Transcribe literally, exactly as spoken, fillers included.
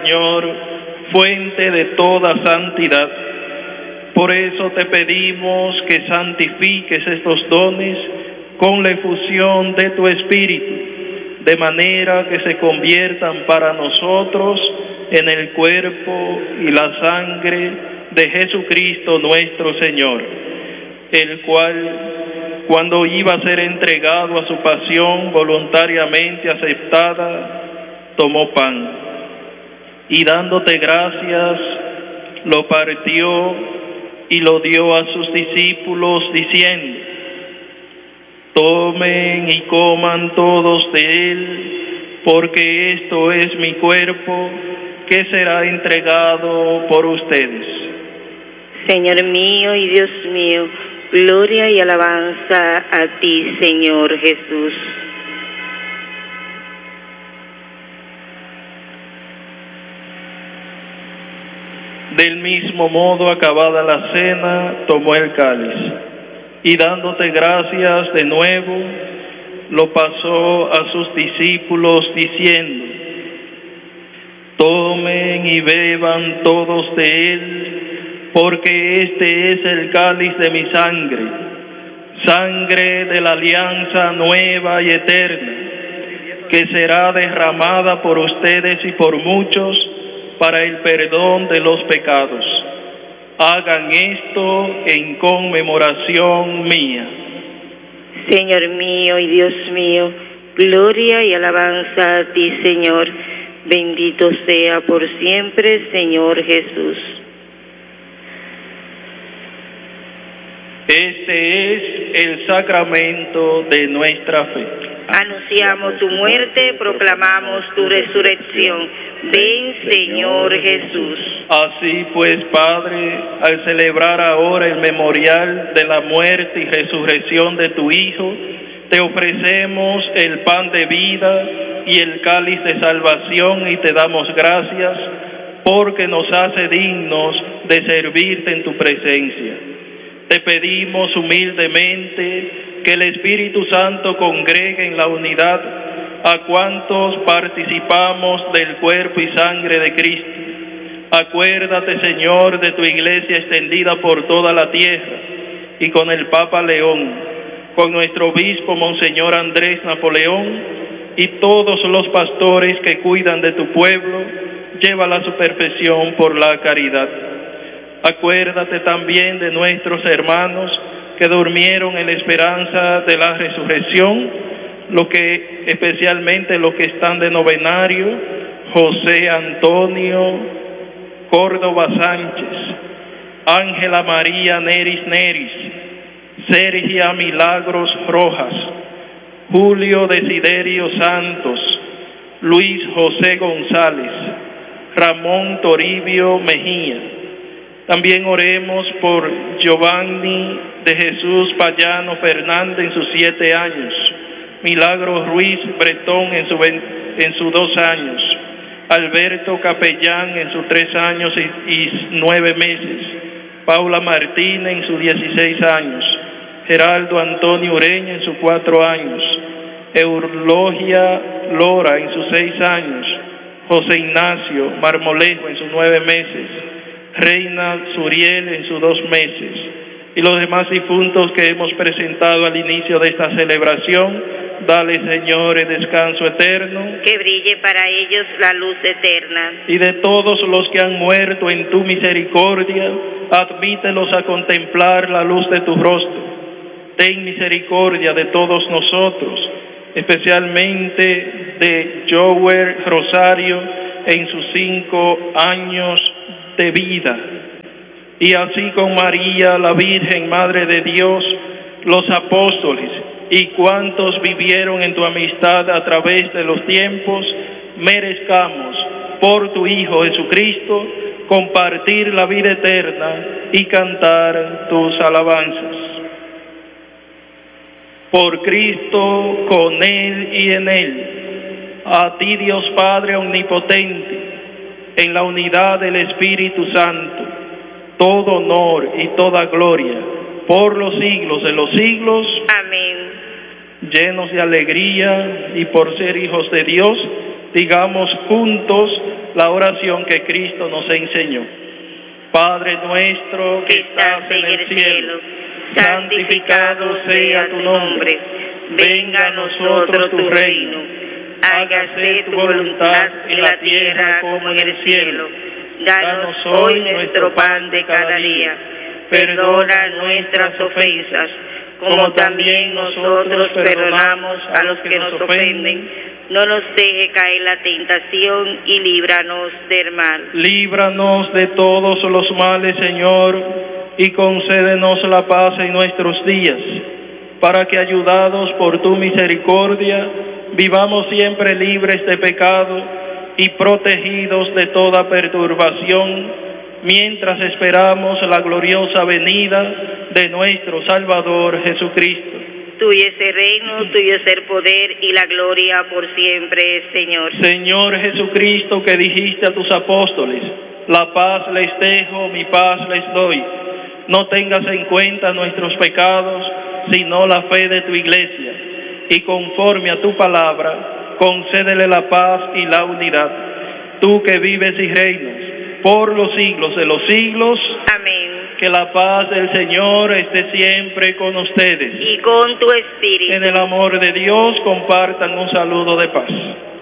Señor, fuente de toda santidad. Por eso te pedimos que santifiques estos dones con la efusión de tu Espíritu, de manera que se conviertan para nosotros en el cuerpo y la sangre de Jesucristo nuestro Señor, el cual, cuando iba a ser entregado a su pasión voluntariamente aceptada, tomó pan y dándote gracias, lo partió y lo dio a sus discípulos diciendo: tomen y coman todos de él, porque esto es mi cuerpo que será entregado por ustedes. Señor mío y Dios mío, gloria y alabanza a ti, Señor Jesús. Del mismo modo, acabada la cena, tomó el cáliz y dándote gracias de nuevo, lo pasó a sus discípulos diciendo: tomen y beban todos de él, porque este es el cáliz de mi sangre, sangre de la alianza nueva y eterna, que será derramada por ustedes y por muchos para el perdón de los pecados. Hagan esto en conmemoración mía. Señor mío y Dios mío, gloria y alabanza a ti, Señor. Bendito sea por siempre, Señor Jesús. Este es el sacramento de nuestra fe. Anunciamos tu muerte, proclamamos tu resurrección. Ven, Señor Jesús. Así pues, Padre, al celebrar ahora el memorial de la muerte y resurrección de tu Hijo, te ofrecemos el pan de vida y el cáliz de salvación y te damos gracias porque nos hace dignos de servirte en tu presencia. Te pedimos humildemente que el Espíritu Santo congregue en la unidad a cuantos participamos del cuerpo y sangre de Cristo. Acuérdate, Señor, de tu iglesia extendida por toda la tierra y con el Papa León, con nuestro obispo Monseñor Andrés Napoleón y todos los pastores que cuidan de tu pueblo, llévala a su perfección por la caridad. Acuérdate también de nuestros hermanos que durmieron en la esperanza de la resurrección, lo que, especialmente los que están de novenario: José Antonio Córdoba Sánchez, Ángela María Neris Neris, Sergia Milagros Rojas, Julio Desiderio Santos, Luis José González, Ramón Toribio Mejía. También oremos por Giovanni de Jesús Payano Fernández en sus siete años, Milagros Ruiz Bretón en, su, en sus dos años, Alberto Capellán en sus tres años y, y nueve meses, Paula Martínez en sus dieciséis años, Geraldo Antonio Ureña en sus cuatro años, Eulogia Lora en sus seis años, José Ignacio Marmolejo en sus nueve meses, Reina Suriel en sus dos meses, y los demás difuntos que hemos presentado al inicio de esta celebración. Dale, Señor, el descanso eterno. Que brille para ellos la luz eterna. Y de todos los que han muerto en tu misericordia, admítelos a contemplar la luz de tu rostro. Ten misericordia de todos nosotros, especialmente de Joel Rosario en sus cinco años de vida, y así con María, la Virgen, Madre de Dios, los apóstoles y cuantos vivieron en tu amistad a través de los tiempos, merezcamos por tu Hijo Jesucristo compartir la vida eterna y cantar tus alabanzas. Por Cristo, con Él y en Él, a ti Dios Padre omnipotente, en la unidad del Espíritu Santo, todo honor y toda gloria por los siglos de los siglos. Amén. Llenos de alegría y por ser hijos de Dios, digamos juntos la oración que Cristo nos enseñó. Padre nuestro que estás en el cielo, santificado sea tu nombre. Venga a nosotros tu reino. Hágase tu voluntad en la tierra como en el cielo. Danos hoy nuestro pan de cada día. Perdona nuestras ofensas, como también nosotros perdonamos a los que nos ofenden. No nos deje caer la tentación y líbranos del mal. Líbranos de todos los males, Señor, y concédenos la paz en nuestros días, para que, ayudados por tu misericordia, vivamos siempre libres de pecado y protegidos de toda perturbación, mientras esperamos la gloriosa venida de nuestro Salvador Jesucristo. Tuyo es el reino, tuyo es el poder y la gloria por siempre, Señor. Señor Jesucristo, que dijiste a tus apóstoles: la paz les dejo, mi paz les doy. No tengas en cuenta nuestros pecados, sino la fe de tu iglesia, y conforme a tu palabra, concédele la paz y la unidad. Tú que vives y reinas por los siglos de los siglos. Amén. Que la paz del Señor esté siempre con ustedes. Y con tu espíritu. En el amor de Dios, compartan un saludo de paz.